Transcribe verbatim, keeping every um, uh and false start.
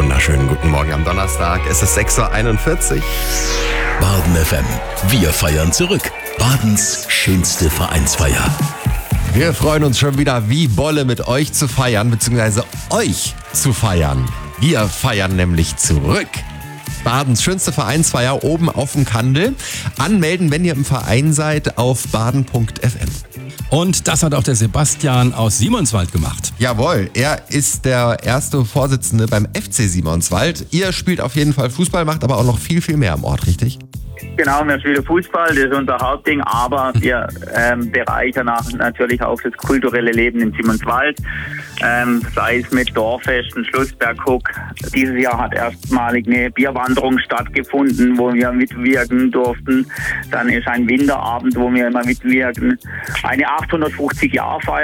wunderschönen guten Morgen am Donnerstag. Es ist sechs Uhr einundvierzig. Baden F M. Wir feiern zurück. Badens schönste Vereinsfeier. Wir freuen uns schon wieder wie Bolle mit euch zu feiern, beziehungsweise euch zu feiern. Wir feiern nämlich zurück. Badens schönste Vereinsfeier oben auf dem Kandel. Anmelden, wenn ihr im Verein seid, auf baden punkt f m. Und das hat auch der Sebastian aus Simonswald gemacht. Jawohl, er ist der erste Vorsitzende beim F C Simonswald. Ihr spielt auf jeden Fall Fußball, macht aber auch noch viel, viel mehr im Ort, richtig? Genau, wir spielen Fußball, das ist unser Hauptding, aber wir ähm, bereichern auch natürlich auch das kulturelle Leben in Simonswald, ähm, sei es mit Dorffesten, Schlussberghook. Dieses Jahr hat erstmalig eine Bierwanderung stattgefunden, wo wir mitwirken durften. Dann ist ein Winterabend, wo wir immer mitwirken. Eine achthundertfünfzig Jahr Feier.